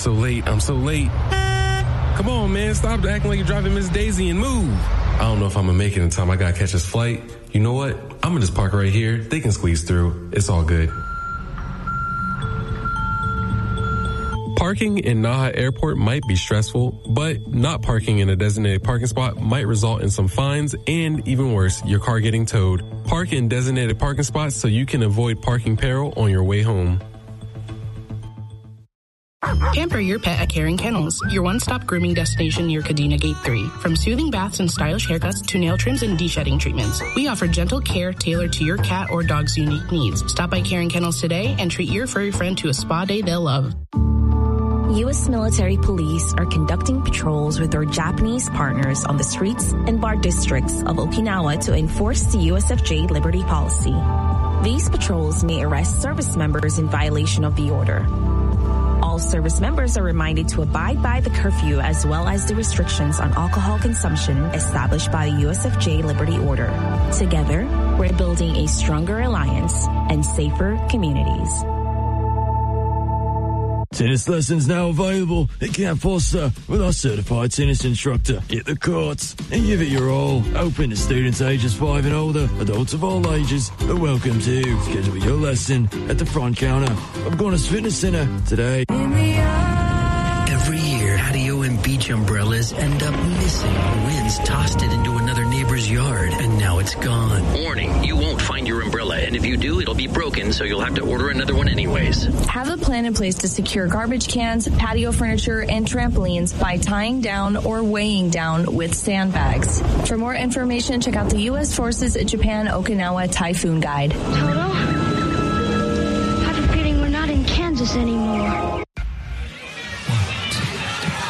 so late. Come on, man. Stop acting like you're driving Miss Daisy and move. I don't know if I'm going to make it in time. I got to catch this flight. You know what? I'm going to just park right here. They can squeeze through. It's all good. Parking in Naha Airport might be stressful, but not parking in a designated parking spot might result in some fines and, even worse, your car getting towed. Park in designated parking spots so you can avoid parking peril on your way home. Pamper your pet at Caring Kennels, your one-stop grooming destination near Kadena Gate 3. From soothing baths and stylish haircuts to nail trims and de-shedding treatments, we offer gentle care tailored to your cat or dog's unique needs. Stop by Caring Kennels today and treat your furry friend to a spa day they'll love. U.S. military police are conducting patrols with their Japanese partners on the streets and bar districts of Okinawa to enforce the USFJ Liberty Policy. These patrols may arrest service members in violation of the order. All service members are reminded to abide by the curfew as well as the restrictions on alcohol consumption established by the USFJ Liberty Order. Together, we're building a stronger alliance and safer communities. Tennis lessons now available at Camp Foster with our certified tennis instructor. Hit the courts and give it your all. Open to students ages 5 and older. Adults of all ages are welcome to. Schedule your lesson at the front counter of Gonas Fitness Center today. Every year, patio and beach umbrellas end up missing. Winds tossed it into another neighbor's yard, and now it's gone. Warning, you won't find your umbrella, and if you do, it'll be broken, so you'll have to order another one anyways. Have a plan in place to secure garbage cans, patio furniture, and trampolines by tying down or weighing down with sandbags. For more information, check out the U.S. Forces Japan Okinawa Typhoon Guide. Toto, I have a feeling we're not in Kansas anymore.